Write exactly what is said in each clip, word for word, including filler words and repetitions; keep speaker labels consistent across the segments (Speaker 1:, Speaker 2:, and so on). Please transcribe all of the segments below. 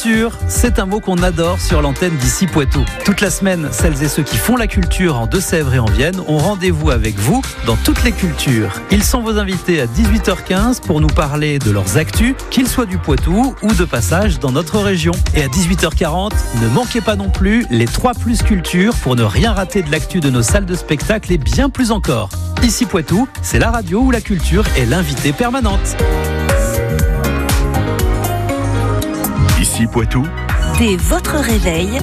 Speaker 1: Culture, c'est un mot qu'on adore sur l'antenne d'Ici Poitou. Toute la semaine, celles et ceux qui font la culture en Deux-Sèvres et en Vienne ont rendez-vous avec vous dans toutes les cultures. Ils sont vos invités à dix-huit heures quinze pour nous parler de leurs actus, qu'ils soient du Poitou ou de passage dans notre région. Et à dix-huit heures quarante, ne manquez pas non plus les trois plus cultures pour ne rien rater de l'actu de nos salles de spectacle et bien plus encore. Ici Poitou, c'est la radio où la culture est l'invitée permanente.
Speaker 2: Ici Poitou,
Speaker 3: dès votre réveil,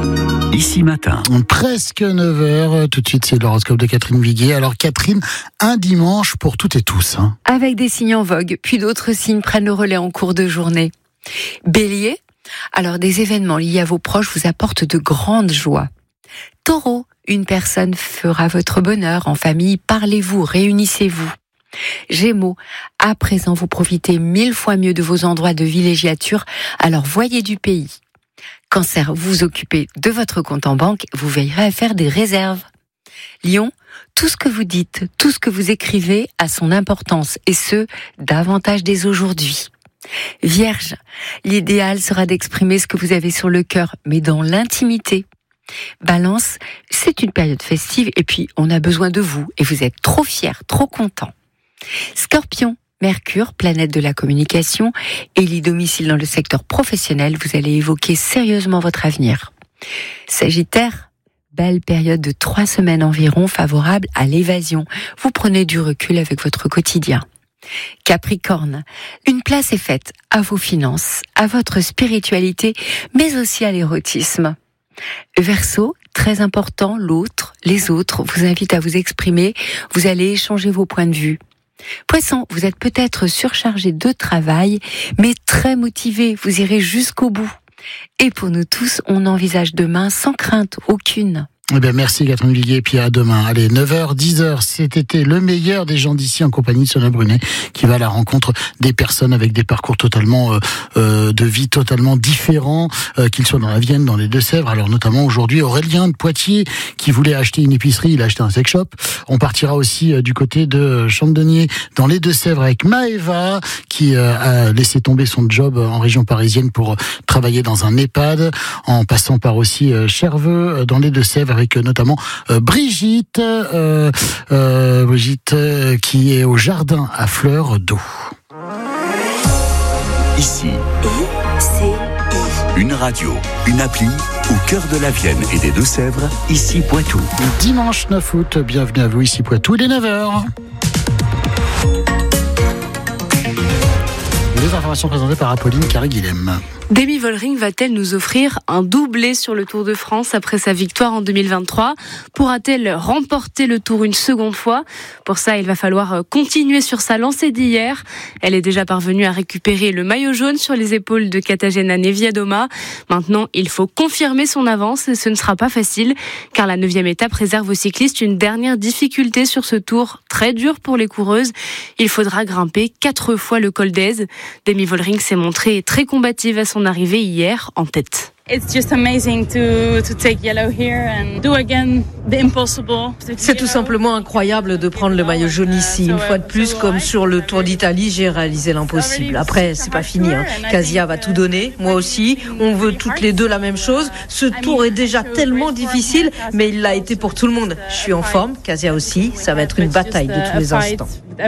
Speaker 2: Ici Matin.
Speaker 4: Presque neuf heures, tout de suite c'est l'horoscope de Catherine Viguier. Alors Catherine, un dimanche pour toutes et tous. Hein.
Speaker 5: Avec des signes en vogue, puis d'autres signes prennent le relais en cours de journée. Bélier, alors des événements liés à vos proches vous apportent de grandes joies. Taureau, une personne fera votre bonheur en famille, parlez-vous, réunissez-vous. Gémeaux, à présent vous profitez mille fois mieux de vos endroits de villégiature, alors voyez du pays. Cancer, vous vous occupez de votre compte en banque, vous veillerez à faire des réserves. Lion, tout ce que vous dites, tout ce que vous écrivez a son importance, et ce, davantage dès aujourd'hui. Vierge, l'idéal sera d'exprimer ce que vous avez sur le cœur, mais dans l'intimité. Balance, c'est une période festive, et puis on a besoin de vous, et vous êtes trop fiers, trop contents. Scorpion, Mercure, planète de la communication, élit domicile dans le secteur professionnel, vous allez évoquer sérieusement votre avenir. Sagittaire, belle période de trois semaines environ favorable à l'évasion. Vous prenez du recul avec votre quotidien. Capricorne, une place est faite à vos finances, à votre spiritualité, mais aussi à l'érotisme. Verseau, très important, l'autre, les autres vous invitent à vous exprimer, vous allez échanger vos points de vue. Poisson, vous êtes peut-être surchargé de travail, mais très motivé, vous irez jusqu'au bout. Et pour nous tous, on envisage demain sans crainte aucune.
Speaker 4: Eh bien, merci Catherine Viguier, et puis à demain. Allez, neuf heures, dix heures, cet été, le meilleur des gens d'ici en compagnie de Sonia Brunet, qui va à la rencontre des personnes avec des parcours totalement, euh, euh, de vie totalement différents, euh, qu'ils soient dans la Vienne, dans les Deux-Sèvres. Alors, notamment aujourd'hui, Aurélien de Poitiers, qui voulait acheter une épicerie, il a acheté un sex shop. On partira aussi euh, du côté de Chandonnier, dans les Deux-Sèvres, avec Maëva, qui euh, a laissé tomber son job en région parisienne pour euh, travailler dans un EHPAD, en passant par aussi euh, Cherveux, euh, dans les Deux-Sèvres, avec notamment euh, Brigitte, euh, euh, Brigitte euh, qui est au jardin à fleurs d'eau.
Speaker 2: Ici,
Speaker 3: I-C-I.
Speaker 2: une radio, une appli au cœur de la Vienne et des Deux-Sèvres, Ici Poitou.
Speaker 4: Dimanche neuf août, bienvenue à vous ici Poitou, il est neuf heures. Les informations présentées par Apolline Carré-Guilhem.
Speaker 6: Demi Vollering va-t-elle nous offrir un doublé sur le Tour de France après sa victoire en deux mille vingt-trois ? Pourra-t-elle remporter le Tour une seconde fois ? Pour ça, il va falloir continuer sur sa lancée d'hier. Elle est déjà parvenue à récupérer le maillot jaune sur les épaules de Katarzyna Niewiadoma. Maintenant, il faut confirmer son avance et ce ne sera pas facile car la neuvième étape réserve aux cyclistes une dernière difficulté sur ce Tour très dur pour les coureuses. Il faudra grimper quatre fois le col d'Èze. Demi Vollering s'est montrée très combative à son arrivée hier en tête.
Speaker 7: C'est tout simplement incroyable de prendre le maillot jaune ici. Une fois de plus, comme sur le Tour d'Italie, j'ai réalisé l'impossible. Après, c'est pas fini. Hein. Kasia va tout donner, moi aussi. On veut toutes les deux la même chose. Ce Tour est déjà tellement difficile, mais il l'a été pour tout le monde. Je suis en forme, Kasia aussi. Ça va être une bataille de tous les instants.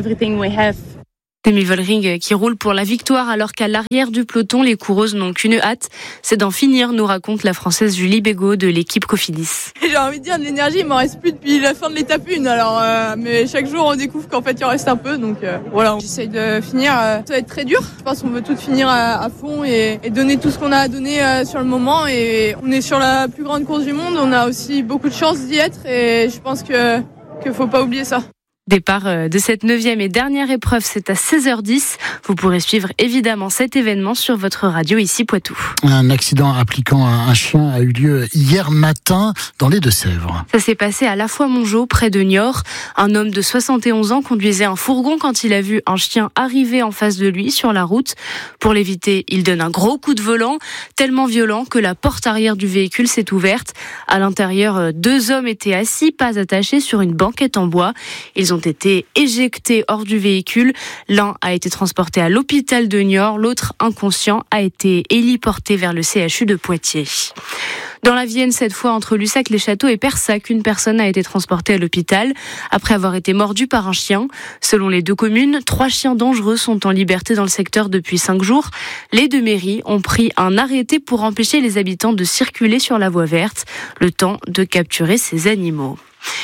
Speaker 6: Demi Vollering qui roule pour la victoire alors qu'à l'arrière du peloton, les coureuses n'ont qu'une hâte, c'est d'en finir, nous raconte la Française Julie Bégaud de l'équipe Cofidis.
Speaker 8: J'ai envie de dire de l'énergie, il m'en reste plus depuis la fin de l'étape un, alors euh, mais chaque jour on découvre qu'en fait il en reste un peu, donc euh, voilà, j'essaye de finir. Euh, ça va être très dur, je pense qu'on veut tout finir à, à fond et, et donner tout ce qu'on a à donner euh, sur le moment, et on est sur la plus grande course du monde, on a aussi beaucoup de chance d'y être et je pense que qu'il faut pas oublier ça.
Speaker 6: Départ de cette neuvième et dernière épreuve, c'est à seize heures dix. Vous pourrez suivre évidemment cet événement sur votre radio ici Poitou.
Speaker 4: Un accident impliquant un chien a eu lieu hier matin dans les Deux-Sèvres.
Speaker 6: Ça s'est passé à La Foix-Mongeau, près de Niort. Un homme de soixante et onze ans conduisait un fourgon quand il a vu un chien arriver en face de lui sur la route. Pour l'éviter, il donne un gros coup de volant, tellement violent que la porte arrière du véhicule s'est ouverte. À l'intérieur, deux hommes étaient assis, pas attachés, sur une banquette en bois. Ils ont Ils ont été éjectés hors du véhicule. L'un a été transporté à l'hôpital de Niort, l'autre inconscient a été héliporté vers le C H U de Poitiers. Dans la Vienne, cette fois entre Lussac-les-Châteaux et Persac, une personne a été transportée à l'hôpital après avoir été mordue par un chien. Selon les deux communes, trois chiens dangereux sont en liberté dans le secteur depuis cinq jours. Les deux mairies ont pris un arrêté pour empêcher les habitants de circuler sur la voie verte, le temps de capturer ces animaux.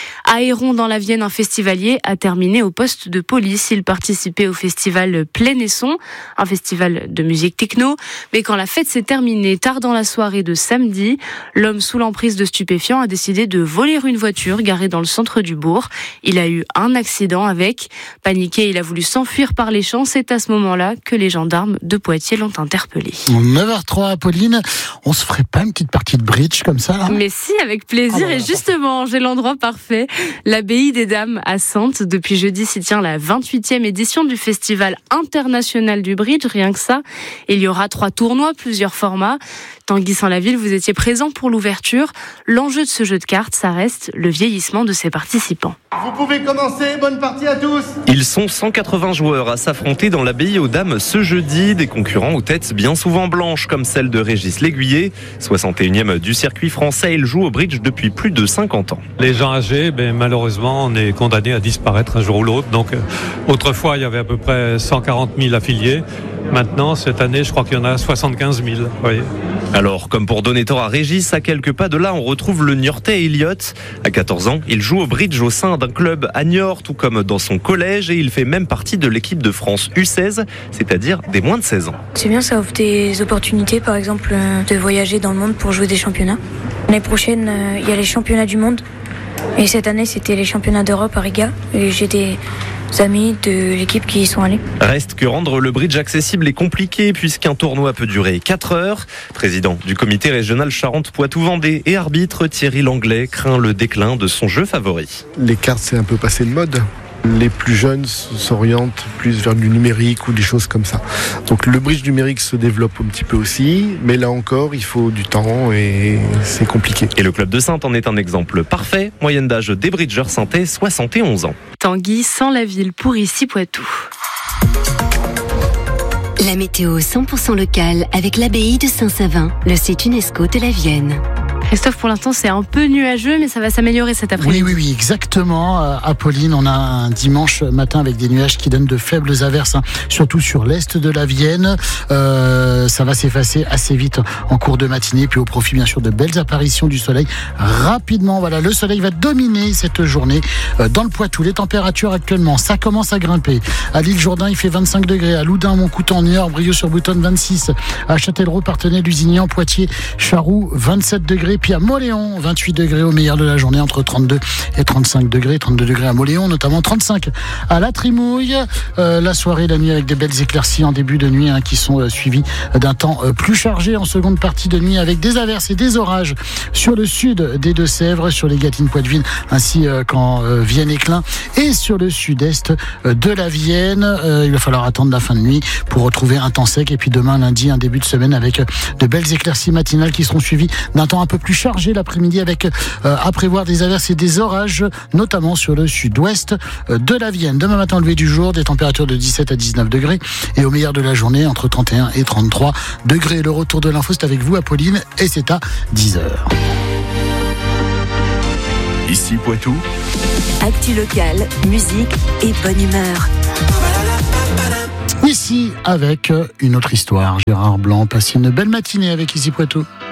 Speaker 6: À Héron, dans la Vienne, un festivalier a terminé au poste de police. Il participait au festival Plein et Son, un festival de musique techno. Mais quand la fête s'est terminée tard dans la soirée de samedi, l'homme sous l'emprise de stupéfiants a décidé de voler une voiture garée dans le centre du bourg. Il a eu un accident avec. Paniqué, il a voulu s'enfuir par les champs. C'est à ce moment-là que les gendarmes de Poitiers l'ont interpellé.
Speaker 4: neuf heures trois, Pauline, on se ferait pas une petite partie de bridge comme ça là ?
Speaker 6: Mais si, avec plaisir. Ah, et justement, j'ai l'endroit parfait. L'Abbaye des Dames à Saintes. Depuis jeudi s'y tient la vingt-huitième édition du Festival international du bridge. Rien que ça, il y aura trois tournois, plusieurs formats. Tanguy Saint-Laville, vous étiez présent pour l'ouverture. L'enjeu de ce jeu de cartes, ça reste le vieillissement de ses participants.
Speaker 9: Vous pouvez commencer, bonne partie à tous.
Speaker 10: Ils sont cent quatre-vingts joueurs à s'affronter dans l'Abbaye aux Dames ce jeudi. Des concurrents aux têtes bien souvent blanches, comme celle de Régis L'Aiguiller. soixante et unième du circuit français, il joue au bridge depuis plus de cinquante ans.
Speaker 11: Les gens âgés, ben, malheureusement, on est condamnés à disparaître un jour ou l'autre. Donc, euh, autrefois, il y avait à peu près cent quarante mille affiliés. Maintenant, cette année, je crois qu'il y en a soixante-quinze mille. Voyez.
Speaker 10: Alors, comme pour donner tort à Régis, à quelques pas de là, on retrouve le Niortais Elliot. À quatorze ans, il joue au bridge au sein d'un club à Niort, tout comme dans son collège, et il fait même partie de l'équipe de France U seize, c'est-à-dire des moins de seize ans.
Speaker 12: C'est bien, ça offre des opportunités, par exemple, de voyager dans le monde pour jouer des championnats. L'année prochaine, il y a les championnats du monde. Et cette année, c'était les championnats d'Europe à Riga. Et j'ai des amis de l'équipe qui y sont allés.
Speaker 10: Reste que rendre le bridge accessible est compliqué puisqu'un tournoi peut durer quatre heures. Président du comité régional Charente-Poitou-Vendée et arbitre Thierry Langlais craint le déclin de son jeu favori.
Speaker 13: Les cartes, c'est un peu passé de mode. Les plus jeunes s'orientent plus vers du numérique ou des choses comme ça. Donc le bridge numérique se développe un petit peu aussi, mais là encore, il faut du temps et c'est compliqué.
Speaker 10: Et le club de Saintes en est un exemple parfait. Moyenne d'âge des bridgeurs saintais, soixante et onze ans.
Speaker 6: Tanguy Saint-Laville pour Ici Poitou.
Speaker 3: La météo cent pour cent locale avec l'abbaye de Saint-Savin, le site UNESCO de la Vienne.
Speaker 6: Christophe, pour l'instant, c'est un peu nuageux, mais ça va s'améliorer cet après-midi.
Speaker 4: Oui, oui, oui, exactement. Apolline, on a un dimanche matin avec des nuages qui donnent de faibles averses, hein, surtout sur l'est de la Vienne. Euh, ça va s'effacer assez vite en cours de matinée, puis au profit, bien sûr, de belles apparitions du soleil. Rapidement, voilà, le soleil va dominer cette journée euh, dans le Poitou. Les températures actuellement, ça commence à grimper. À l'île Jourdain, il fait vingt-cinq degrés. À Loudun, Montcoutan, Niort, Brieux-sur-Boutonne, vingt-six. À Châtellerault, Partenay, Lusignan, Poitiers, Charroux, vingt-sept degrés. Puis à Mauléon, vingt-huit degrés au meilleur de la journée, entre trente-deux et trente-cinq degrés. trente-deux degrés à Mauléon, notamment trente-cinq à La Trimouille. Euh, la soirée, la nuit avec des belles éclaircies en début de nuit hein, qui sont euh, suivies d'un temps euh, plus chargé en seconde partie de nuit avec des averses et des orages sur le sud des Deux-Sèvres, sur les Gâtines-Poitevine ainsi euh, qu'en euh, Vienne-et-Clin et sur le sud-est euh, de la Vienne. Euh, il va falloir attendre la fin de nuit pour retrouver un temps sec et puis demain lundi, un début de semaine avec euh, de belles éclaircies matinales qui seront suivies d'un temps un peu plus chargé l'après-midi avec euh, à prévoir des averses et des orages, notamment sur le sud-ouest euh, de la Vienne. Demain matin, lever du jour, des températures de dix-sept à dix-neuf degrés et au meilleur de la journée, entre trente et un et trente-trois degrés. Le retour de l'info, c'est avec vous, Apolline, et c'est à dix heures.
Speaker 2: Ici Poitou.
Speaker 3: Actu locale, musique et bonne humeur.
Speaker 4: Ici, avec une autre histoire. Gérard Blanc, passez une belle matinée avec Ici Poitou.